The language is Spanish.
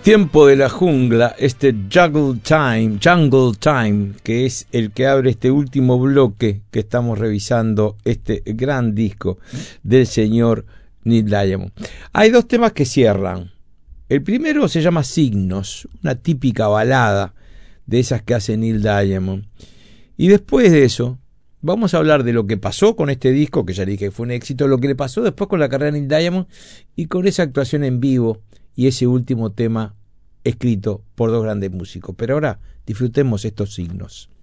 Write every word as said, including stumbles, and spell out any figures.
Tiempo de la jungla, este Jungle Time, Jungle Time, que es el que abre este último bloque que estamos revisando, este gran disco del señor Neil Diamond. Hay dos temas que cierran. El primero se llama Signos, una típica balada de esas que hace Neil Diamond. Y después de eso, vamos a hablar de lo que pasó con este disco, que ya dije que fue un éxito, lo que le pasó después con la carrera de Neil Diamond y con esa actuación en vivo y ese último tema escrito por dos grandes músicos. Pero ahora disfrutemos estos signos.